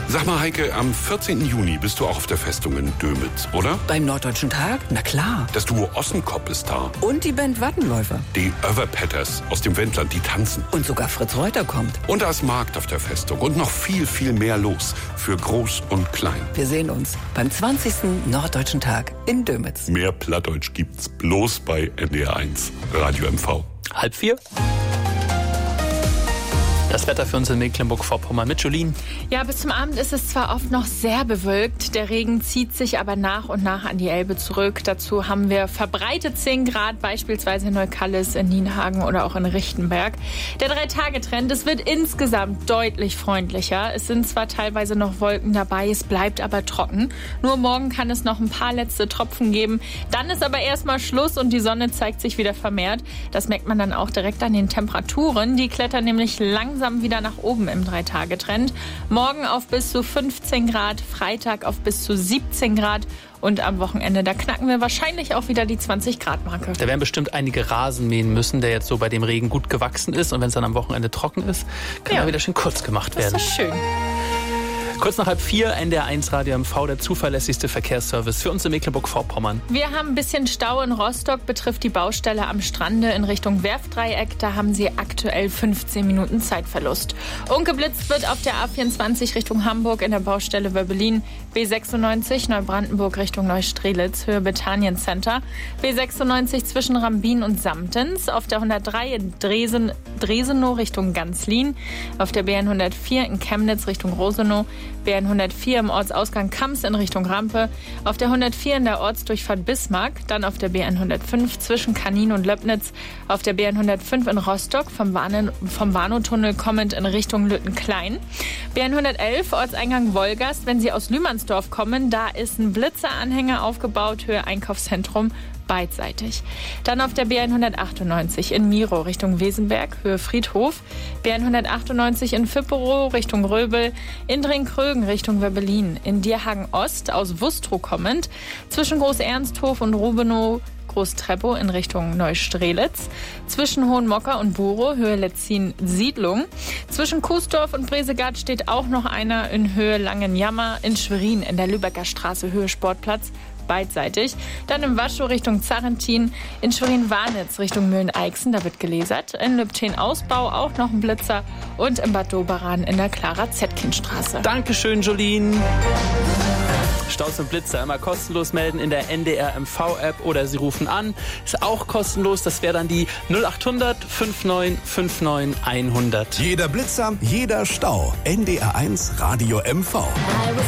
Sag mal, Heike, am 14. Juni bist du auch auf der Festung in Dömitz, oder? Beim Norddeutschen Tag? Na klar. Das Duo Ossenkop ist da. Und die Band Wattenläufer. Die Överpetters aus dem Wendland, die tanzen. Und sogar Fritz Reuter kommt. Und da ist Markt auf der Festung und noch viel, viel mehr los. Für Groß und Klein. Wir sehen uns beim 20. Norddeutschen Tag in Dömitz. Mehr Plattdeutsch gibt's bloß bei NDR1 Radio MV. 3:30. Das Wetter für uns in Mecklenburg-Vorpommern mit Jolien. Ja, bis zum Abend ist es zwar oft noch sehr bewölkt, der Regen zieht sich aber nach und nach an die Elbe zurück. Dazu haben wir verbreitet 10 Grad, beispielsweise in Neukallis, in Nienhagen oder auch in Richtenberg. Der 3-Tage-Trend, es wird insgesamt deutlich freundlicher. Es sind zwar teilweise noch Wolken dabei, es bleibt aber trocken. Nur morgen kann es noch ein paar letzte Tropfen geben. Dann ist aber erstmal Schluss und die Sonne zeigt sich wieder vermehrt. Das merkt man dann auch direkt an den Temperaturen. Die klettern nämlich langsam wieder nach oben im 3-Tage-Trend. Morgen auf bis zu 15 Grad, Freitag auf bis zu 17 Grad und am Wochenende, da knacken wir wahrscheinlich auch wieder die 20-Grad-Marke. Da werden bestimmt einige Rasen mähen müssen, der jetzt so bei dem Regen gut gewachsen ist. Und wenn es dann am Wochenende trocken ist, kann er wieder schön kurz gemacht werden. Das ist schön. Kurz nach 3:30, NDR1 Radio MV, der zuverlässigste Verkehrsservice für uns in Mecklenburg-Vorpommern. Wir haben ein bisschen Stau in Rostock, betrifft die Baustelle am Strande in Richtung Werftdreieck. Da haben Sie aktuell 15 Minuten Zeitverlust. Ungeblitzt wird auf der A24 Richtung Hamburg in der Baustelle Wöbbelin. B96 Neubrandenburg Richtung Neustrelitz, Höhe Bethanien Center. B96 zwischen Rambin und Samtens. Auf der 103 in Dresenow Richtung Ganzlin. Auf der BN 104 in Chemnitz Richtung Rosenow. BN 104 im Ortsausgang Kamms in Richtung Rampe, auf der 104 in der Ortsdurchfahrt Bismarck, dann auf der BN 105 zwischen Kanin und Löbnitz, auf der BN 105 in Rostock vom Warnow-Tunnel kommend in Richtung Lüttenklein. BN 111 Ortseingang Wolgast, wenn Sie aus Lühmannsdorf kommen, da ist ein Blitzeranhänger aufgebaut, Höhe Einkaufszentrum, beidseitig. Dann auf der BN 198 in Miro Richtung Wesenberg, Höhe Friedhof. BN 198 in Fipperow Richtung Röbel. In Drinkrögen Richtung Wöbbelin. In Dierhagen Ost aus Wustrow kommend. Zwischen Groß-Ernsthof und Rubenow Groß-Treppow in Richtung Neustrelitz. Zwischen Hohenmocker und Burow, Höhe Letzin-Siedlung. Zwischen Kuesdorf und Bresegath steht auch noch einer in Höhe Langenjammer. In Schwerin in der Lübecker Straße, Höhe Sportplatz, beidseitig. Dann im Waschow Richtung Zarrentin, in Schwerin-Warnitz Richtung Mühlen-Eichsen, da wird gelasert. In Lübten-Ausbau auch noch ein Blitzer und im Bad Doberan in der Clara-Zetkin-Straße. Dankeschön, Jolien. Staus und Blitzer immer kostenlos melden in der NDR MV-App oder Sie rufen an. Ist auch kostenlos. Das wäre dann die 0800 5959 100. Jeder Blitzer, jeder Stau. NDR1 Radio MV.